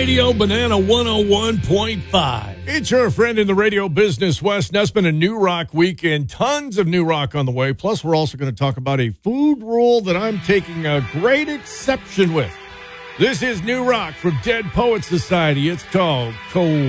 Radio Banana 101.5. It's your friend in the radio business, Wes Nessman, a New Rock weekend. Tons of New Rock on the way. Plus, we're also going to talk about a food rule that I'm taking a great exception with. This is New Rock from Dead Poets Society. It's called Cold.